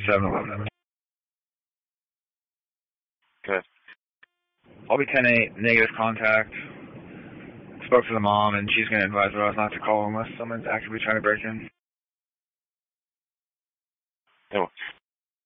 7-Eleven. Good. I'll be 10-8, negative contact. Spoke to the mom, and she's going to advise us not to call unless someone's actively trying to break in.